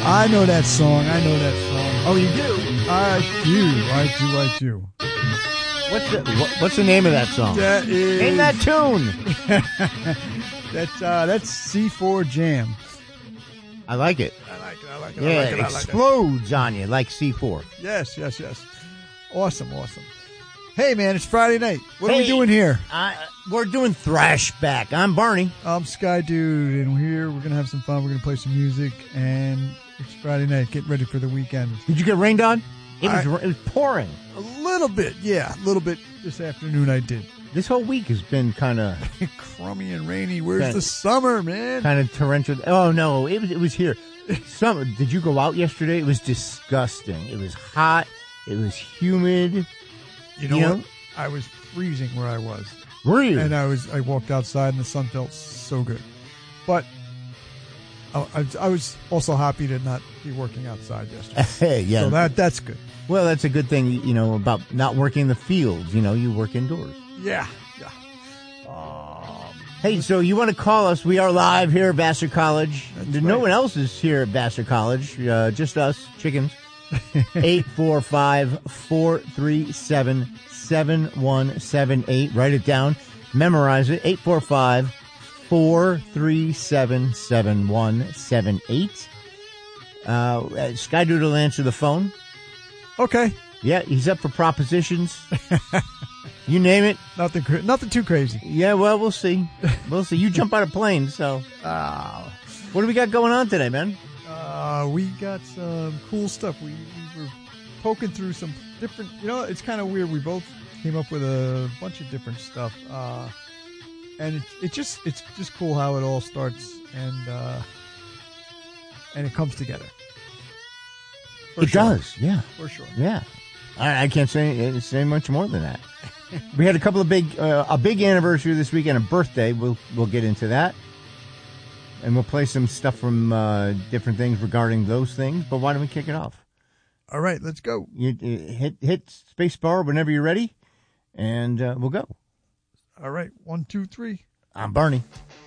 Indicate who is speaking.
Speaker 1: I know that song.
Speaker 2: Oh, you do?
Speaker 1: I do.
Speaker 2: What's the name of that song?
Speaker 1: That is...
Speaker 2: Name that tune.
Speaker 1: That's C4 Jam.
Speaker 2: I like it.
Speaker 1: I like it.
Speaker 2: Yeah, it explodes on you like C4.
Speaker 1: Yes. Awesome. Hey, man, it's Friday night. What are we doing here?
Speaker 2: We're doing Thrash Back. I'm Barney.
Speaker 1: I'm Sky Dude, and we're going to have some fun. We're going to play some music, and it's Friday night. Get ready for the weekend.
Speaker 2: Did you get rained on? It was pouring.
Speaker 1: A little bit, yeah. A little bit this afternoon I did.
Speaker 2: This whole week has been kind of...
Speaker 1: crummy and rainy. Where's the summer, man?
Speaker 2: Kind of torrential. Oh, no, it was here. Summer. Did you go out yesterday? It was disgusting. It was hot. It was humid.
Speaker 1: You know what? I was freezing where I was.
Speaker 2: Were you?
Speaker 1: And I walked outside and the sun felt so good. But I was also happy to not be working outside yesterday.
Speaker 2: Hey, yeah.
Speaker 1: So that's good.
Speaker 2: Well, that's a good thing, about not working in the fields. You work indoors.
Speaker 1: Yeah.
Speaker 2: Hey, so you want to call us? We are live here at Vassar College. No one else is here at Vassar College. Just us, chickens. 845-437-7178. Write it down. Memorize it. 845-437-7178. Sky Dude will answer the phone.
Speaker 1: Okay.
Speaker 2: Yeah, he's up for propositions. You name it.
Speaker 1: Nothing too crazy.
Speaker 2: Yeah, well, we'll see. You jump out of planes, so. What do we got going on today, man?
Speaker 1: We got some cool stuff. We were poking through some different, it's kind of weird. We both came up with a bunch of different stuff. And it's just cool how it all starts and it comes together.
Speaker 2: It does, yeah.
Speaker 1: For sure.
Speaker 2: Yeah. I can't say much more than that. We had a couple of a big anniversary this weekend, a birthday. We'll get into that. And we'll play some stuff from different things regarding those things. But why don't we kick it off?
Speaker 1: All right, let's go.
Speaker 2: You hit space bar whenever you're ready, and we'll go.
Speaker 1: All right, 1, 2, 3.
Speaker 2: I'm Barney.